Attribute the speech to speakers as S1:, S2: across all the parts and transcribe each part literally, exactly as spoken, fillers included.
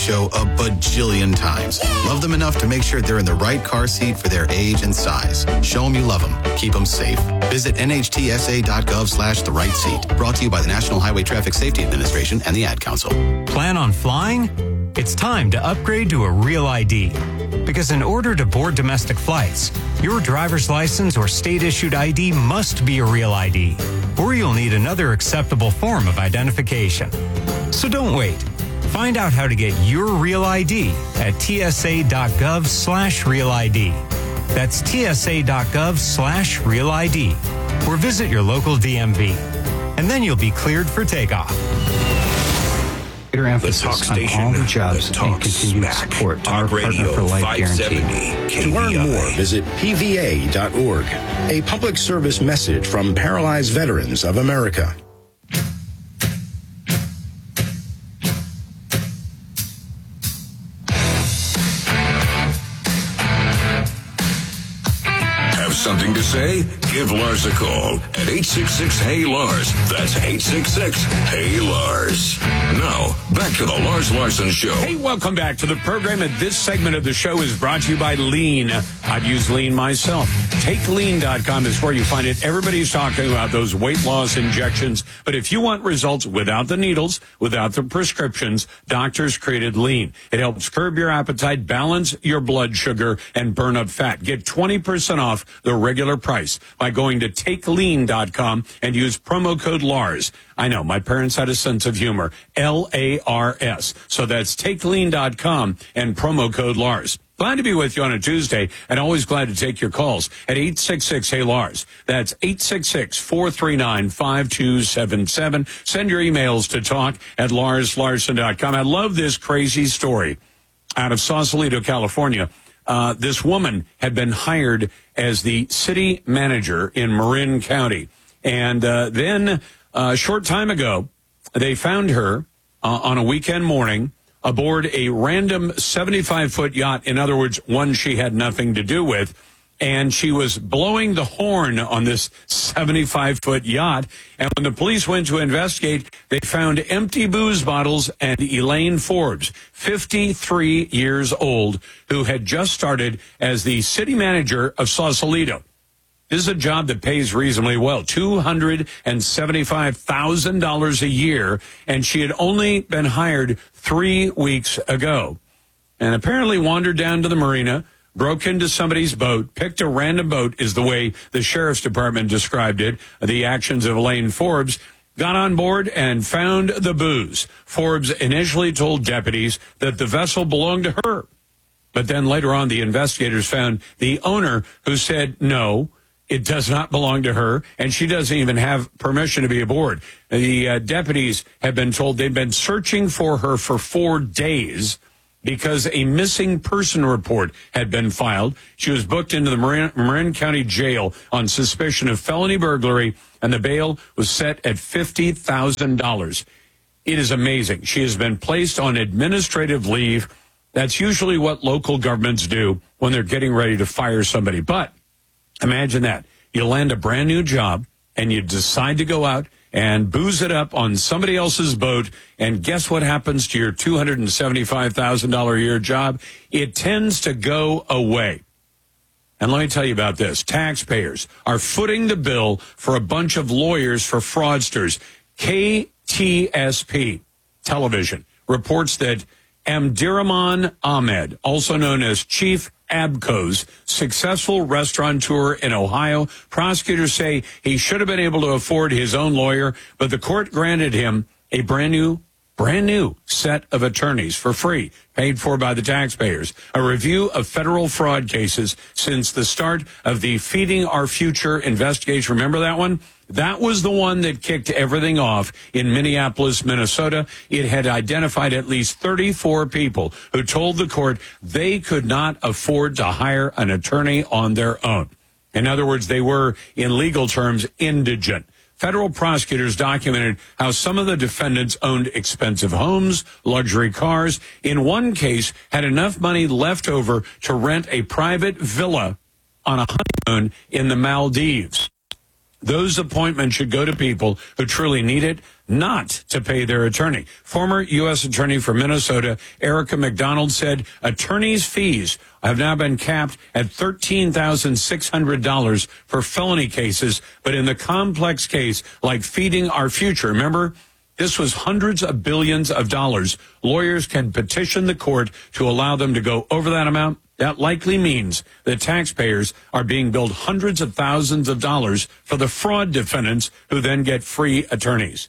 S1: show a bajillion times. Love them enough to make sure they're in the right car seat for their age and size. Show them you love them. Keep them safe. Visit nhtsa.gov slash the right seat. Brought to you by the National Highway Traffic Safety Administration and the Ad Council.
S2: Plan on flying? It's time to upgrade to a Real I D. Because in order to board domestic flights, your driver's license or state-issued I D must be a Real I D, or you'll need another acceptable form of identification. So don't wait. Find out how to get your Real I D at tsa.gov slash Real ID. That's tsa.gov slash Real ID. Or visit your local D M V. And then you'll be cleared for takeoff.
S3: Greater emphasis on all the jobs and continued support to our Partner for Life guarantee.
S4: To learn more, visit p v a dot org. A public service message from Paralyzed Veterans of America.
S5: Something to say? Give Lars a call at eight six six, H E Y, Lars. That's eight six six, H E Y, Lars. Now, back to the Lars Larson Show.
S6: Hey, welcome back to the program. And this segment of the show is brought to you by Lean. I've used Lean myself. take lean dot com is where you find it. Everybody's talking about those weight loss injections. But if you want results without the needles, without the prescriptions, doctors created Lean. It helps curb your appetite, balance your blood sugar, and burn up fat. Get twenty percent off the regular price by going to take lean dot com and use promo code Lars. I know, my parents had a sense of humor. L A R S. So that's take lean dot com and promo code Lars. Glad to be with you on a Tuesday, and always glad to take your calls at eight six six, H E Y, Lars. That's eight six six, four three nine, five two seven seven. Send your emails to talk at lars larson dot com. I love this crazy story out of Sausalito, California. Uh, this woman had been hired as the city manager in Marin County. And uh, then uh, a short time ago, they found her uh, on a weekend morning aboard a random seventy-five foot yacht. In other words, one she had nothing to do with. And she was blowing the horn on this seventy-five foot yacht. And when the police went to investigate, they found empty booze bottles and Elaine Forbes, fifty-three years old, who had just started as the city manager of Sausalito. This is a job that pays reasonably well, two hundred seventy-five thousand dollars a year, and she had only been hired three weeks ago. And apparently wandered down to the marina, broke into somebody's boat, picked a random boat, is the way the sheriff's department described it, the actions of Elaine Forbes, got on board and found the booze. Forbes initially told deputies that the vessel belonged to her. But then later on, the investigators found the owner, who said, no, it does not belong to her, and she doesn't even have permission to be aboard. The uh, deputies have been told they've been searching for her for four days because a missing person report had been filed. She was booked into the Marin, Marin County Jail on suspicion of felony burglary, and the bail was set at fifty thousand dollars. It is amazing. She has been placed on administrative leave. That's usually what local governments do when they're getting ready to fire somebody. But imagine that. You land a brand new job and you decide to go out and booze it up on somebody else's boat, and guess what happens to your two hundred seventy-five thousand dollars a year job? It tends to go away. And let me tell you about this. Taxpayers are footing the bill for a bunch of lawyers for fraudsters. K T S P Television reports that Amdiraman Ahmed, also known as Chief Abco's successful restaurateur in Ohio, prosecutors say he should have been able to afford his own lawyer, but the court granted him a brand new, brand new set of attorneys for free, paid for by the taxpayers. A review of federal fraud cases since the start of the Feeding Our Future investigation. Remember that one? That was the one that kicked everything off in Minneapolis, Minnesota. It had identified at least thirty-four people who told the court they could not afford to hire an attorney on their own. In other words, they were, in legal terms, indigent. Federal prosecutors documented how some of the defendants owned expensive homes, luxury cars. In one case, had enough money left over to rent a private villa on a honeymoon in the Maldives. Those appointments should go to people who truly need it, not to pay their attorney. Former U S Attorney for Minnesota, Erica McDonald, said attorneys' fees have now been capped at thirteen thousand six hundred dollars for felony cases, but in the complex case like Feeding Our Future, remember, this was hundreds of billions of dollars. Lawyers can petition the court to allow them to go over that amount. That likely means that taxpayers are being billed hundreds of thousands of dollars for the fraud defendants who then get free attorneys.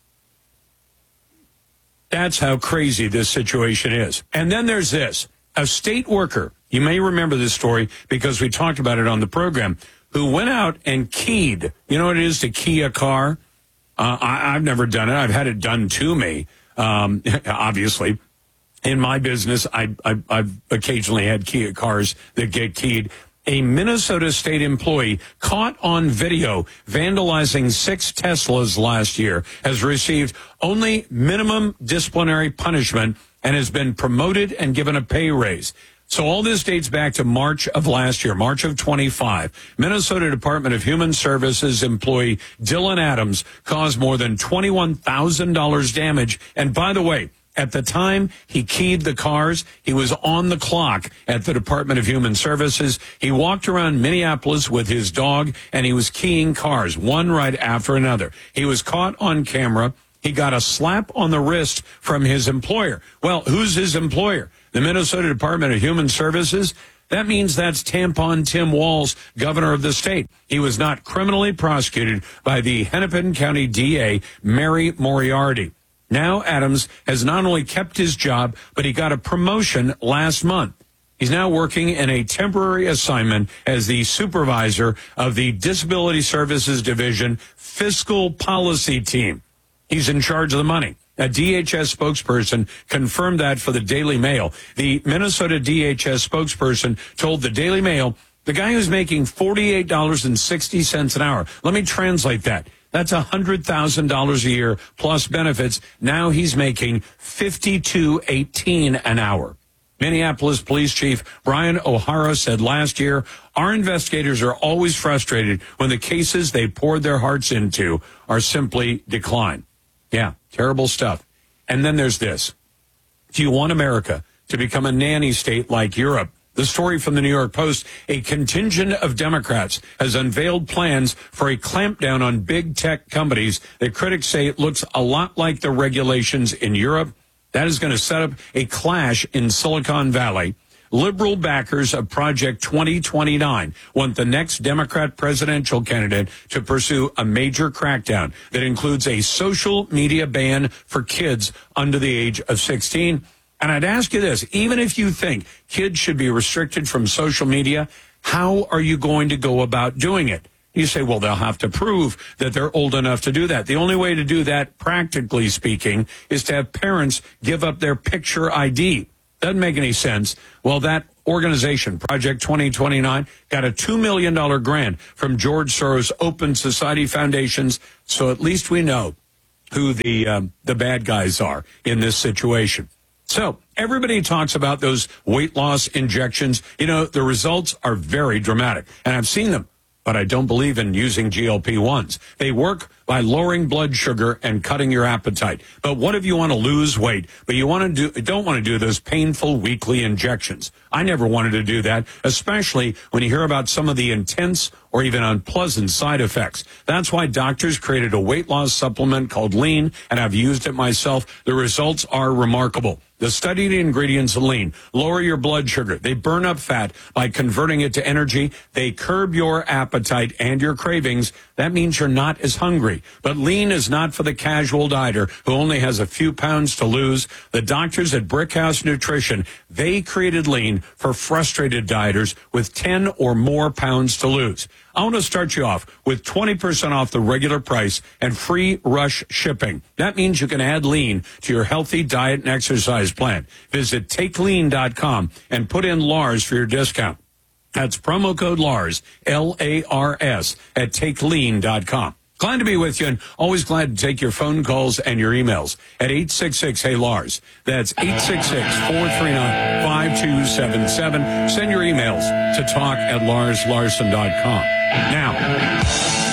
S6: That's how crazy this situation is. And then there's this. A state worker, you may remember this story because we talked about it on the program, who went out and keyed. You know what it is to key a car? Uh, I, I've never done it. I've had it done to me, um, obviously. In my business, I, I, I've occasionally had key cars that get keyed. A Minnesota state employee caught on video vandalizing six Teslas last year has received only minimum disciplinary punishment and has been promoted and given a pay raise. So all this dates back to March of last year, March of twenty-five. Minnesota Department of Human Services employee Dylan Adams caused more than twenty-one thousand dollars damage. And by the way, at the time he keyed the cars, he was on the clock at the Department of Human Services. He walked around Minneapolis with his dog, and he was keying cars, one right after another. He was caught on camera. He got a slap on the wrist from his employer. Well, who's his employer? The Minnesota Department of Human Services? That means that's Tampon Tim Walz, governor of the state. He was not criminally prosecuted by the Hennepin County D A, Mary Moriarty. Now Adams has not only kept his job, but he got a promotion last month. He's now working in a temporary assignment as the supervisor of the Disability Services Division Fiscal Policy Team. He's in charge of the money. A D H S spokesperson confirmed that for the Daily Mail. The Minnesota D H S spokesperson told the Daily Mail, the guy who's making forty-eight dollars and sixty cents an hour. Let me translate that. That's one hundred thousand dollars a year plus benefits. Now he's making fifty-two dollars and eighteen cents an hour. Minneapolis Police Chief Brian O'Hara said last year, our investigators are always frustrated when the cases they poured their hearts into are simply declined. Yeah, terrible stuff. And then there's this. Do you want America to become a nanny state like Europe? The story from the New York Post, a contingent of Democrats has unveiled plans for a clampdown on big tech companies that critics say looks a lot like the regulations in Europe. That is going to set up a clash in Silicon Valley. Liberal backers of Project twenty twenty-nine want the next Democrat presidential candidate to pursue a major crackdown that includes a social media ban for kids under the age of sixteen. And I'd ask you this, even if you think kids should be restricted from social media, how are you going to go about doing it? You say, well, they'll have to prove that they're old enough to do that. The only way to do that, practically speaking, is to have parents give up their picture I D. Doesn't make any sense. Well, that organization, Project twenty twenty-nine, got a two million dollars grant from George Soros Open Society Foundations, so at least we know who the um, the bad guys are in this situation. So everybody talks about those weight loss injections. You know, the results are very dramatic, and I've seen them, but I don't believe in using G L P ones. They work by lowering blood sugar and cutting your appetite. But what if you want to lose weight, but you want to do, don't want to do those painful weekly injections? I never wanted to do that, especially when you hear about some of the intense or even unpleasant side effects. That's why doctors created a weight loss supplement called Lean, and I've used it myself. The results are remarkable. The studied ingredients of Lean lower your blood sugar. They burn up fat by converting it to energy. They curb your appetite and your cravings. That means you're not as hungry. But Lean is not for the casual dieter who only has a few pounds to lose. The doctors at Brickhouse Nutrition, they created Lean for frustrated dieters with ten or more pounds to lose. I want to start you off with twenty percent off the regular price and free rush shipping. That means you can add Lean to your healthy diet and exercise plan. Visit take lean dot com and put in Lars for your discount. That's promo code Lars, L A R S, at take lean dot com. Glad to be with you, and always glad to take your phone calls and your emails at eight six six, hey Lars. That's eight six six, four three nine, five two seven seven. Send your emails to talk at lars larson dot com. Now,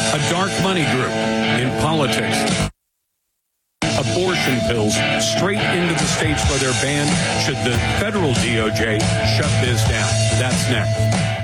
S6: a dark money group in politics. Abortion pills straight into the states where they're banned should the federal D O J shut this down. That's next.